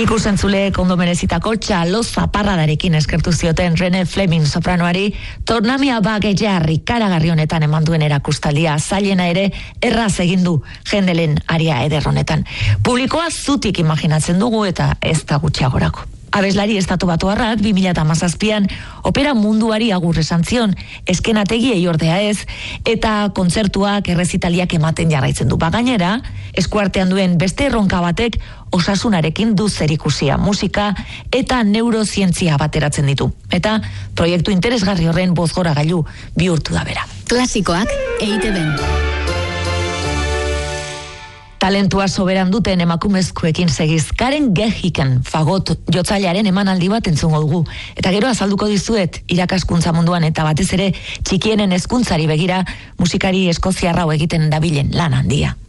Ikusentzule ondo merezitako txaloza parradarekin eskertu zioten Rene Fleming sopranoari Tornamia Bagejarri karagarri honetan eman duen erakustaldia zailena ere erraz egin du Händelen aria eder honetan. Publikoa zutik imaginatzen dugu eta ez da gutxiagorako. Abeslari estatubatuarrak 2017an opera munduari agur esan zion, eskenategiei ordea ez, eta kontzertuak errezitaliak ematen jarraitzen du. Gainera, eskuartean duen beste erronka batek osasunarekin du zerikusia, musika eta neurozientzia bateratzen ditu. Eta proiektu interesgarri horren bozgoragailu bihurtu da bera. Klasikoak EITB-n. Talentua soberan duten emakumezkoekin segiz Karen Gehiken fagot jotzailearen emanaldi bat entzungo dugu. Eta gero azalduko dizuet irakaskuntza munduan eta batez ere txikienen hezkuntzari begira musikari eskoziarra egiten dabilen lan handia.